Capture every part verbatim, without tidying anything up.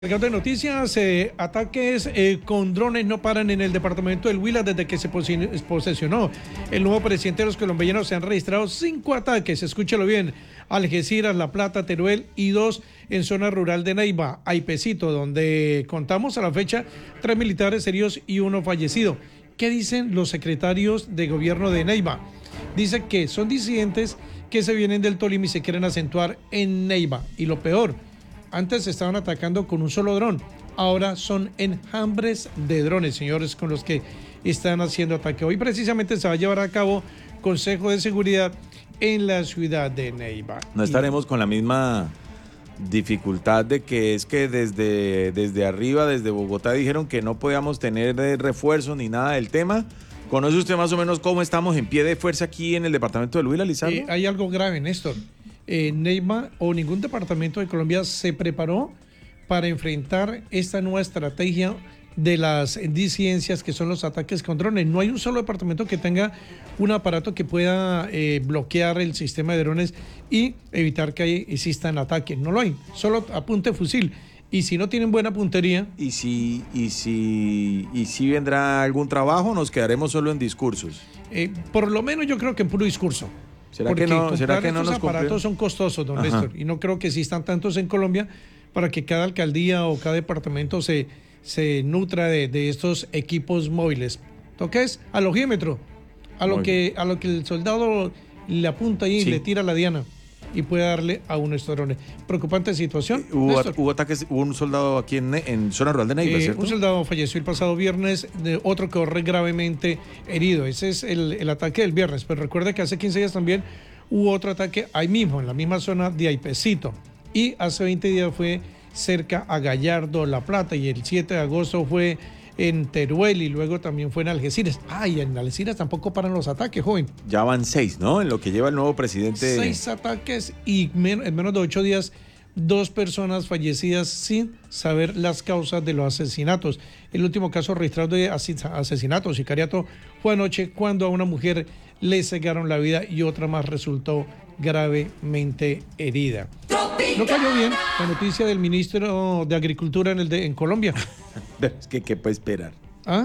Cargado de noticias, eh, ataques eh, con drones no paran en el departamento del Huila desde que se posesionó el nuevo presidente de los colombianos. Se han registrado cinco ataques, escúchelo bien: Algeciras, La Plata, Teruel y dos en zona rural de Neiva, Aipecito, donde contamos a la fecha tres militares heridos y uno fallecido. ¿Qué dicen los secretarios de gobierno de Neiva? Dice que son disidentes que se vienen del Tolima y se quieren acentuar en Neiva. Y lo peor, antes se estaban atacando con un solo dron, ahora son enjambres de drones, señores, con los que están haciendo ataque. Hoy precisamente se va a llevar a cabo Consejo de Seguridad en la ciudad de Neiva. No estaremos con la misma dificultad de que es que desde, desde arriba, desde Bogotá, dijeron que no podíamos tener refuerzos ni nada del tema. ¿Conoce usted más o menos cómo estamos en pie de fuerza aquí en el departamento del Huila, Lizardo? Eh, hay algo grave, Néstor. Eh, Neiva o ningún departamento de Colombia se preparó para enfrentar esta nueva estrategia de las disidencias que son los ataques con drones. No hay un solo departamento que tenga un aparato que pueda eh, bloquear el sistema de drones y evitar que ahí existan ataques. No lo hay, solo apunte fusil. Y si no tienen buena puntería... ¿Y si, y si, y si vendrá algún trabajo, nos quedaremos solo en discursos? Eh, por lo menos yo creo que en puro discurso. ¿Será que no, ¿será que no nos estos aparatos son costosos, don Néstor, y no creo que existan tantos en Colombia para que cada alcaldía o cada departamento se, se nutra de, de estos equipos móviles. Toques al ojímetro, a lo, que, a lo que el soldado le apunta ahí y sí. le tira la diana y puede darle a uno de estos drones. Preocupante situación. Hubo, hubo ataques, hubo un soldado aquí en, en zona rural de Neiva, eh, ¿cierto? Un soldado falleció el pasado viernes, de otro quedó gravemente herido. Ese es el, el ataque del viernes, pero recuerda que hace quince días también hubo otro ataque ahí mismo, en la misma zona de Aipecito. Y hace veinte días fue cerca a Gallardo, La Plata, y el siete de agosto fue en Teruel y luego también fue en Algeciras. Ah, y en Algeciras tampoco paran los ataques, joven. Ya van seis, ¿no? En lo que lleva el nuevo presidente. Seis ataques y men- en menos de ocho días, dos personas fallecidas sin saber las causas de los asesinatos. El último caso registrado de asesinato, sicariato, fue anoche cuando a una mujer le cegaron la vida y otra más resultó gravemente herida. No cayó bien la noticia del ministro de Agricultura en, el de, en Colombia. Es que, ¿qué puede esperar? ¿Ah?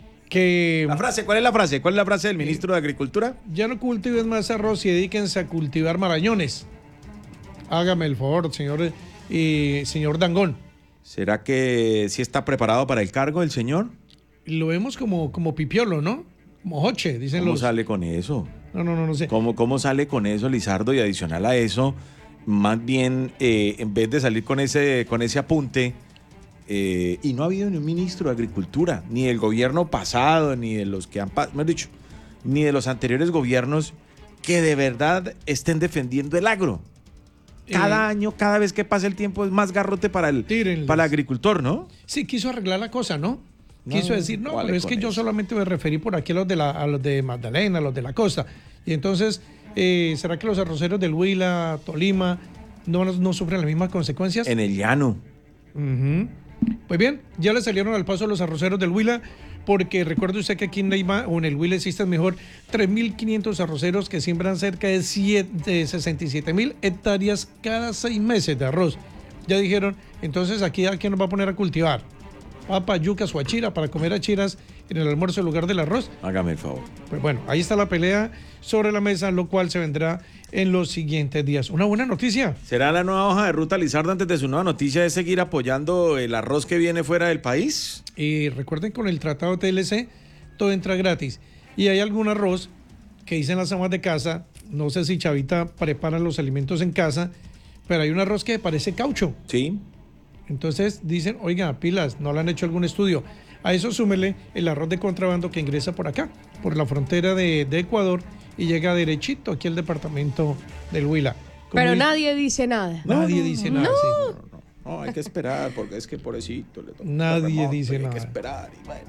Que la frase, ¿cuál es la frase? ¿Cuál es la frase del ministro de Agricultura? Ya no cultiven más arroz y dedíquense a cultivar marañones. Hágame el favor, señor, eh, señor Dangond. ¿Será que sí está preparado para el cargo el señor? Lo vemos como, como pipiolo, ¿no? Como hoche, dicen ¿Cómo los... sale con eso? No, no, no, no sé. ¿Cómo, cómo sale con eso, Lizardo? Y adicional a eso, más bien, eh, en vez de salir con ese, con ese apunte, eh, y no ha habido ni un ministro de Agricultura, ni del gobierno pasado, ni de los que han, mejor dicho, ni de los anteriores gobiernos que de verdad estén defendiendo el agro. Cada eh, año, cada vez que pasa el tiempo, es más garrote para el, para el agricultor, ¿no? Sí, quiso arreglar la cosa, ¿no? No, quiso decir, no, pero es que eso. Yo solamente me referí por aquí a los de, la, a los de Magdalena, a los de la costa. Y entonces, eh, ¿será que los arroceros del Huila, Tolima, no, no sufren las mismas consecuencias? En el llano. Uh-huh. Pues bien, ya le salieron al paso a los arroceros del Huila, porque recuerde usted que aquí en Neiva, o en el Huila, existen mejor tres mil quinientos arroceros que siembran cerca de, de sesenta y siete mil hectáreas cada seis meses de arroz. Ya dijeron, entonces aquí a quién nos va a poner a cultivar papa, yucas o achira para comer achiras en el almuerzo en lugar del arroz. Hágame el favor. Pues bueno, ahí está la pelea sobre la mesa, lo cual se vendrá en los siguientes días. Una buena noticia. ¿Será la nueva hoja de ruta, Lizardo, antes de su nueva noticia de seguir apoyando el arroz que viene fuera del país? Y recuerden, con el tratado T L C todo entra gratis. Y hay algún arroz que dicen las amas de casa, no sé si Chavita prepara los alimentos en casa, pero hay un arroz que parece caucho. Sí. Entonces dicen, oiga, pilas, no le han hecho algún estudio. A eso súmele el arroz de contrabando que ingresa por acá, por la frontera de, de Ecuador, y llega derechito aquí al departamento del Huila. Pero dice, nadie dice nada. Nadie no, dice nada. No. Sí. No, no, no, hay que esperar, porque es que pobrecito le toca. Nadie remoto, dice hay nada. Hay que esperar y bueno.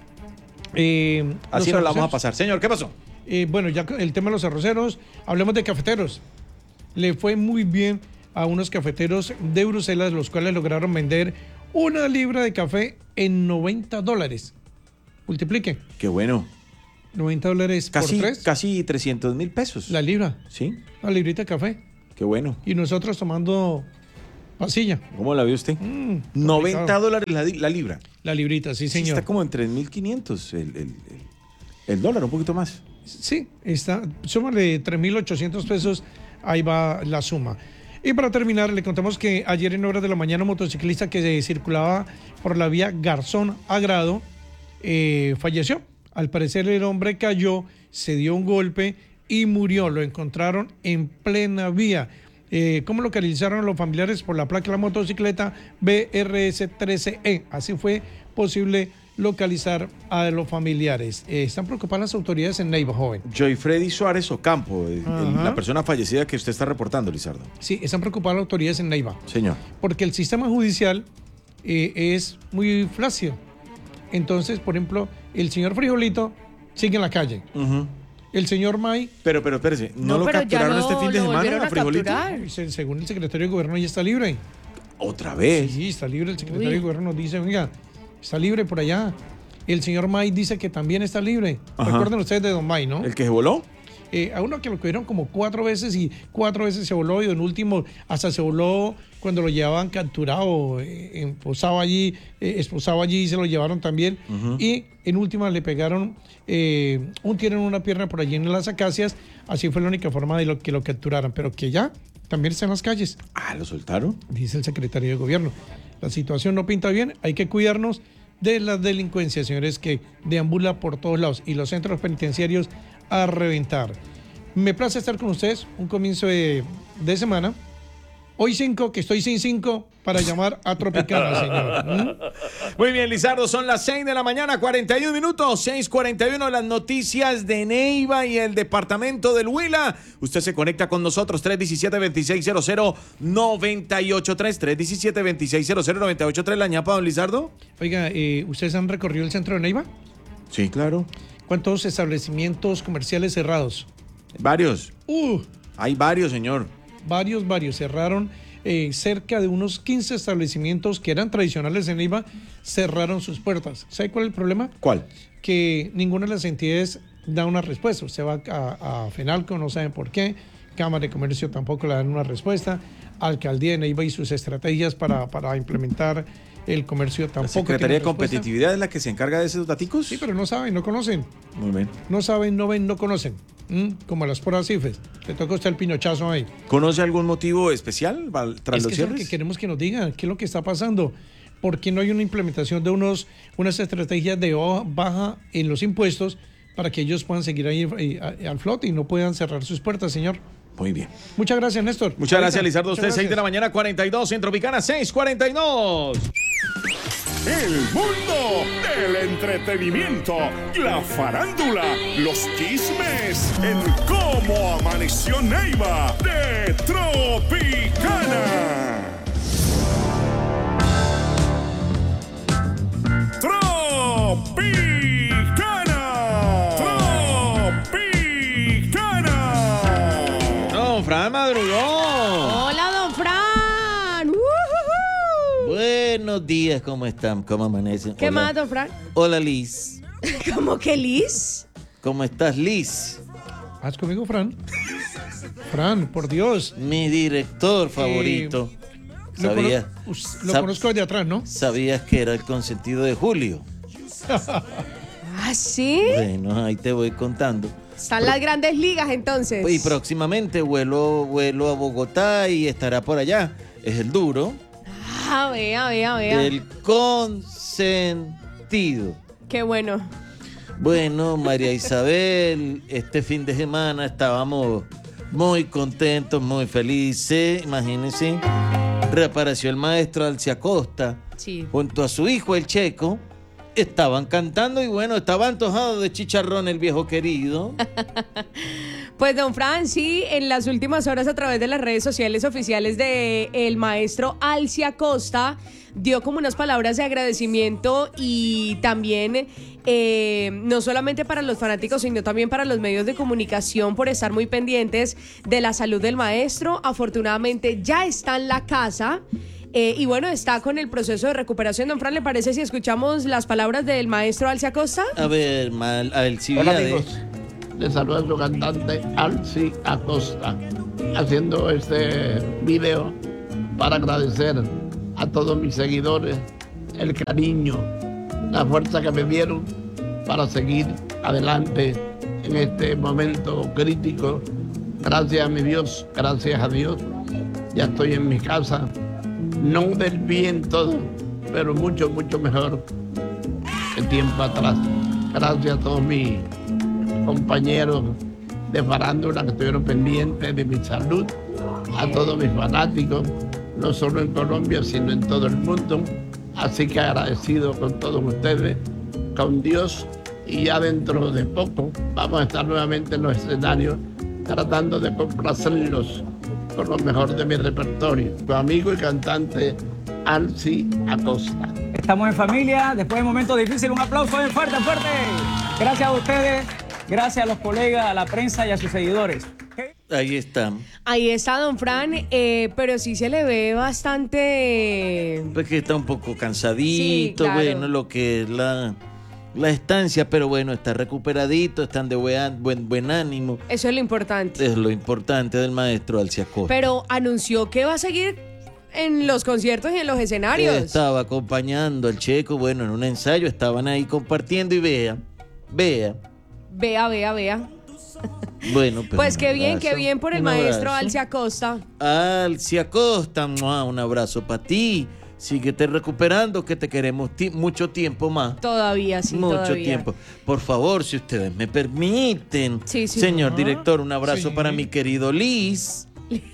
Eh, Así nos la vamos a pasar. Señor, ¿qué pasó? Eh, bueno, ya el tema de los arroceros, hablemos de cafeteros. Le fue muy bien a unos cafeteros de Bruselas, los cuales lograron vender una libra de café en noventa dólares. Multipliquen. Qué bueno. noventa dólares casi, por tres. Casi trescientos mil pesos. La libra. Sí. La librita de café. Qué bueno. Y nosotros tomando Pasilla. ¿Cómo la vio usted? Mm, noventa complicado. dólares la, la libra. La librita, sí, Sí, señor. está como en tres mil quinientos el, el, el, el dólar, un poquito más. Sí, está. Súmale tres mil ochocientos pesos, ahí va la suma. Y para terminar, le contamos que ayer en horas de la mañana un motociclista que se circulaba por la vía Garzón a Grado eh, falleció. Al parecer el hombre cayó, se dio un golpe y murió. Lo encontraron en plena vía. Eh, ¿Cómo localizaron los familiares? Por la placa de la motocicleta B R S trece E. Así fue posible localizar a los familiares. Eh, están preocupadas las autoridades en Neiva, joven. Joy Freddy Suárez Ocampo, el- el- Ajá. la persona fallecida que usted está reportando, Lizardo. Sí, están preocupadas las autoridades en Neiva. Señor. Porque el sistema judicial eh, es muy flácido. Entonces, por ejemplo, el señor Frijolito sigue en la calle. Ujú. El señor May, Pero, pero espérese, ¿no, No, lo pero ya capturaron lo- este fin de lo volvieron semana, a Frijolito? capturar. se- según el secretario de Gobierno, ya está libre. ¿Otra vez? Sí, está libre. El secretario Uy. de Gobierno nos dice, oiga, está libre por allá. El señor May dice que también está libre. Ajá. Recuerden ustedes de Don May, ¿no? ¿El que se voló? Eh, a uno que lo cogieron como cuatro veces y cuatro veces se voló y en último hasta se voló cuando lo llevaban capturado, eh, esposado allí, eh, esposado allí y se lo llevaron también. Ujú. Y en última le pegaron eh, un tiro en una pierna por allí en las acacias. Así fue la única forma de lo, que lo capturaran, pero que ya también está en las calles, Ah, ¿lo soltaron? dice el secretario de Gobierno. La situación no pinta bien, hay que cuidarnos de la delincuencia, señores, que deambula por todos lados y los centros penitenciarios a reventar. Me place estar con ustedes, un comienzo de, de semana. Hoy cinco, que estoy sin cinco, para llamar a Tropicana, señor. ¿Mm? Muy bien, Lizardo, son las seis de la mañana, cuarenta y un minutos, seis cuarenta y uno, las noticias de Neiva y el departamento del Huila. Usted se conecta con nosotros, tres uno siete, dos seis cero cero, nueve ocho tres, tres uno siete, dos seis cero cero, nueve ocho tres, la ñapa, don Lizardo. Oiga, eh, ¿ustedes han recorrido el centro de Neiva? Sí, claro. ¿Cuántos establecimientos comerciales cerrados? Varios, Uh, hay varios, señor. varios, varios. Cerraron eh, cerca de unos quince establecimientos que eran tradicionales en Neiva, cerraron sus puertas. ¿Sabe cuál es el problema? ¿Cuál? Que ninguna de las entidades da una respuesta. Usted va a, a FENALCO, no saben por qué. Cámara de Comercio tampoco le dan una respuesta. Alcaldía de Neiva y sus estrategias para, para implementar el comercio ¿La tampoco. Secretaría de tienen respuesta. Competitividad es la que se encarga de esos daticos? Sí, pero no saben, no conocen. Muy bien. No saben, no ven, no conocen. ¿Mm? Como las puras cifras. Le toca a usted el pinochazo ahí. ¿Conoce algún motivo especial val- tras Es los que eso es lo cierres? que queremos que nos digan, qué es lo que está pasando. ¿Por qué no hay una implementación de unos, unas estrategias de hoja baja en los impuestos para que ellos puedan seguir ahí eh, a- al flote y no puedan cerrar sus puertas, señor? Muy bien. Muchas gracias, Néstor. Muchas gracias, Ahorita, Lizardo. muchas Usted, seis de la gracias. mañana, cuarenta y dos, en Tropicana, seis cuarenta y dos. El mundo del entretenimiento, la farándula, los chismes en Cómo Amaneció Neiva de Tropicana. Tropicana. Tropicana. No, Fran madrugó. Hola, don Fran. ¡Ujujú! Buenos días, ¿cómo están? ¿Cómo amanecen? ¿Qué Hola. más, don Fran? Hola, Liz. ¿Cómo que Liz? ¿Cómo estás, Liz? ¿Haz conmigo, Fran? Fran, por Dios. Mi director favorito. Lo, ¿Sabías, cono- us- lo sab- conozco desde atrás, ¿no? ¿Sabías que era el consentido de Julio? ¿Ah, sí? Bueno, ahí te voy contando. Están las grandes ligas, entonces. Y próximamente vuelo, vuelo a Bogotá y estará por allá. Es el duro Ah, vea, vea, vea. del consentido. Qué bueno. Bueno, María Isabel, este fin de semana estábamos muy contentos, muy felices. Imagínense, reapareció el maestro Alcia Costa Sí. junto a su hijo, el Checo. Estaban cantando y bueno, estaba antojado de chicharrón el viejo querido. Pues don Fran, sí, en las últimas horas a través de las redes sociales oficiales de el maestro Alcia Costa dio como unas palabras de agradecimiento y también eh, no solamente para los fanáticos sino también para los medios de comunicación por estar muy pendientes de la salud del maestro. Afortunadamente ya está en la casa. Eh, y bueno, está con el proceso de recuperación. Don Fran, ¿le parece si escuchamos las palabras del maestro Alcia Costa? A ver, mal, a ver si Hola de- amigos, les saluda su cantante Alci Acosta haciendo este video para agradecer a todos mis seguidores el cariño, la fuerza que me dieron para seguir adelante en este momento crítico. Gracias a mi Dios, gracias a Dios, ya estoy en mi casa, no del bien todo, pero mucho, mucho mejor que tiempo atrás. Gracias a todos mis compañeros de farándula que estuvieron pendientes de mi salud, a todos mis fanáticos, no solo en Colombia, sino en todo el mundo. Así que agradecido con todos ustedes, con Dios, y ya dentro de poco vamos a estar nuevamente en los escenarios tratando de complacerlos con lo mejor de mi repertorio. Tu amigo y cantante Alci Acosta. Estamos en familia, después de momentos difíciles, un aplauso bien fuerte, fuerte. Gracias a ustedes, gracias a los colegas, a la prensa y a sus seguidores. Ahí está. Ahí está, don Fran, eh, pero sí se le ve bastante... Pues que está un poco cansadito, Sí, claro. bueno, lo que es la, la estancia, pero bueno, está recuperadito, están de buen, buen, buen ánimo. Eso es lo importante. Es lo importante del maestro Alci Acosta. Pero anunció que va a seguir en los conciertos y en los escenarios. Estaba acompañando al Checo, bueno, en un ensayo, estaban ahí compartiendo y vea, vea. Vea, vea, vea. Bueno, pues, Pues un qué bien, qué abrazo, bien por el un maestro abrazo. Alci Acosta. Alci Acosta, ¡mua! Un abrazo para ti. Síguete recuperando, que te queremos ti- mucho tiempo más. Todavía, sí, Mucho todavía. tiempo. Por favor, si ustedes me permiten. Sí, sí. Señor Ah, director, un abrazo sí. para mi querido Liz.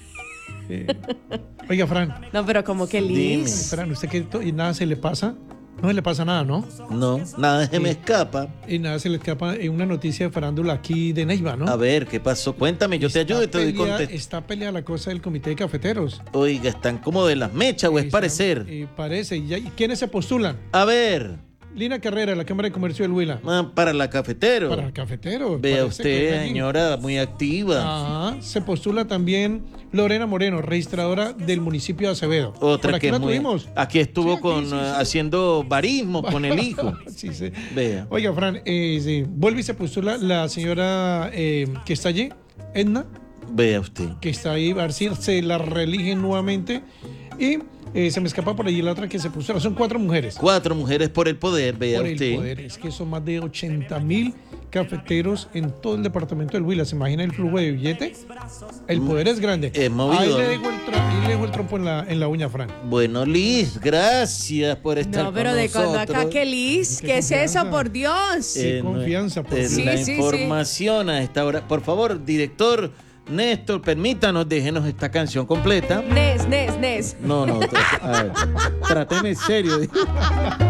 Oiga, Fran, No, pero como que Dime. Liz. Fran, ¿usted que to- y nada se le pasa? No se le pasa nada, ¿no? No, nada se me escapa. Y nada se le escapa en una noticia de farándula aquí de Neiva, ¿no? A ver, ¿qué pasó? Cuéntame, yo te Está ayudo y te doy pelea- contexto. Está peleada la cosa del comité de cafeteros. Oiga, están como de las mechas, o es Está- parecer. Y parece. ¿Y, ya- ¿y quiénes se postulan? A ver, Lina Carrera, la Cámara de Comercio del Huila. ah, para la cafetero. Para cafeteros. Vea parece que usted, allí. señora, muy activa. Ah, se postula también Lorena Moreno, registradora del municipio de Acevedo. Otra Por aquí que la es muy... tuvimos. Aquí estuvo Sí, aquí, con sí, sí. eh, haciendo barismo con el hijo. Sí, sí. Vea. Oiga, Fran, eh, sí, vuelve y se postula la señora eh, que está allí, Edna, Vea usted. que está ahí, a ver si se la reeligen nuevamente. Y eh, se me escapa por allí la otra que se postula. Son cuatro mujeres. Cuatro mujeres por el poder, vea Por el usted. poder. Es que son más de ochenta mil cafeteros en todo el departamento del Huila. ¿Se imagina el flujo de billetes? El poder es grande. Es movido, Ahí le ¿no? dejo el, tra- ahí le dejo el trompo en la, en la uña, Fran. Bueno, Liz, gracias por estar No, pero con de cuando acá nosotros. que Liz, Qué ¿qué es eso, confianza. por Dios? Qué no- confianza, por eh, Dios. la Sí, sí, sí. información a esta hora. Por favor, director Néstor, permítanos, déjenos esta canción completa. Nes, Nes, Nes. No, no, tra- a ver, tráteme serio.